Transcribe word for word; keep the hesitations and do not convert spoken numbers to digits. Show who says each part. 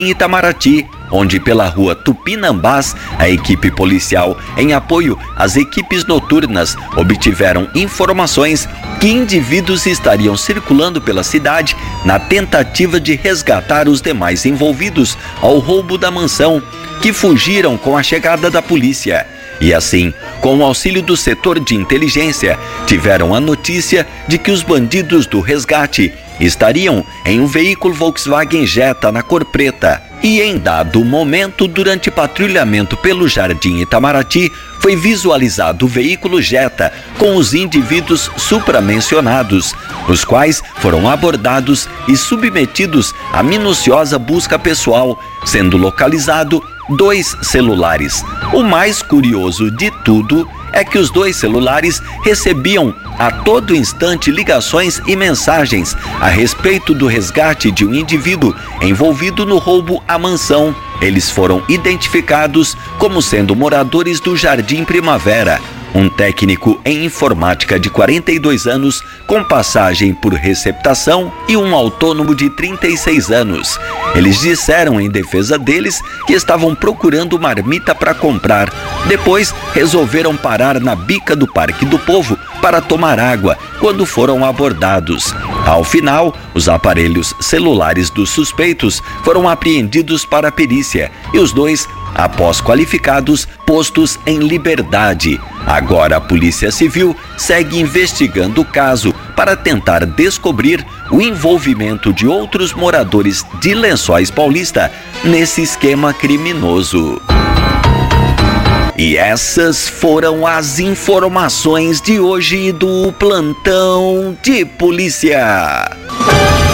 Speaker 1: em Itamaraty, onde pela rua Tupinambás, a equipe policial, em apoio às equipes noturnas, obtiveram informações que indivíduos estariam circulando pela cidade na tentativa de resgatar os demais envolvidos ao roubo da mansão, que fugiram com a chegada da polícia. E assim, com o auxílio do setor de inteligência, tiveram a notícia de que os bandidos do resgate estariam em um veículo Volkswagen Jetta na cor preta. E em dado momento, durante patrulhamento pelo Jardim Itamaraty, foi visualizado o veículo Jetta com os indivíduos supramencionados, os quais foram abordados e submetidos à minuciosa busca pessoal, sendo localizado dois celulares. O mais curioso de tudo é que os dois celulares recebiam a todo instante ligações e mensagens a respeito do resgate de um indivíduo envolvido no roubo à mansão. Eles foram identificados como sendo moradores do Jardim Primavera. Um técnico em informática de quarenta e dois anos, com passagem por receptação, e um autônomo de trinta e seis anos. Eles disseram em defesa deles que estavam procurando marmita para comprar. Depois, resolveram parar na bica do Parque do Povo para tomar água quando foram abordados. Ao final, os aparelhos celulares dos suspeitos foram apreendidos para a perícia e os dois, após qualificados, postos em liberdade. Agora a Polícia Civil segue investigando o caso para tentar descobrir o envolvimento de outros moradores de Lençóis Paulista nesse esquema criminoso. E essas foram as informações de hoje do Plantão de Polícia.